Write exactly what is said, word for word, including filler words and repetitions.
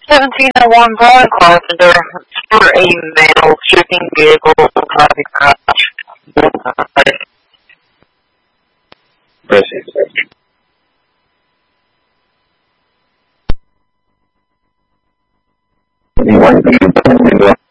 seventeen oh one Brian Carpenter for a male shipping vehicle traffic crash. Proceed. You want to be